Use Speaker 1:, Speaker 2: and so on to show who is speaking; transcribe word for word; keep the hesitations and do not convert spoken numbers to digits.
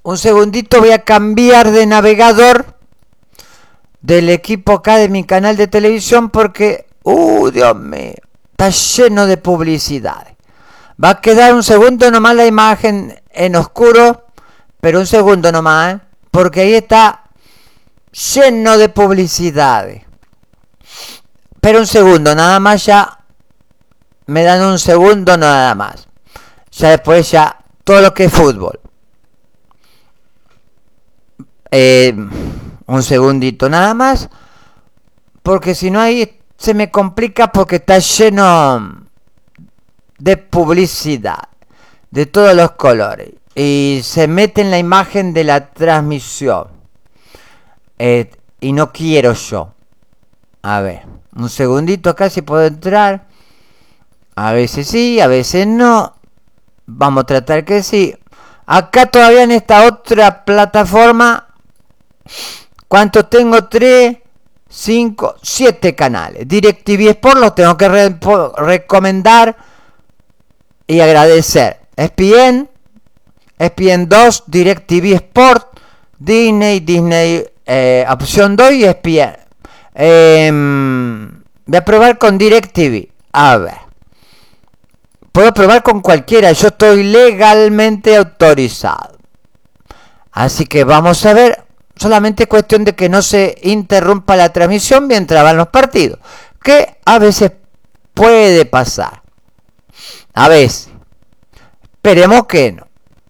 Speaker 1: un segundito, voy a cambiar de navegador del equipo acá de mi canal de televisión porque, uh, Dios mío, está lleno de publicidad. Va a quedar un segundo nomás la imagen en oscuro, pero un segundo nomás, ¿eh? Porque ahí está lleno de publicidades. Pero un segundo, nada más ya. Me dan un segundo nada más. Ya después ya todo lo que es fútbol. Eh, un segundito nada más. Porque si no ahí se me complica porque está lleno de publicidad. De todos los colores. Y se mete en la imagen de la transmisión. Eh, y no quiero yo. A ver, un segundito acá si puedo entrar. A veces sí, a veces no. Vamos a tratar que sí. Acá todavía en esta otra plataforma. ¿Cuántos tengo? tres, cinco, siete canales. DirecTV Sport los tengo que re recomendar y agradecer. E S P N, E S P N dos, DirecTV Sport, Disney, Disney eh, opción dos y E S P N. Eh, voy a probar con DirecTV. A ver. Puedo probar con cualquiera. Yo estoy legalmente autorizado. Así que vamos a ver. Solamente es cuestión de que no se interrumpa la transmisión mientras van los partidos. Que a veces puede pasar. A veces. Esperemos que no.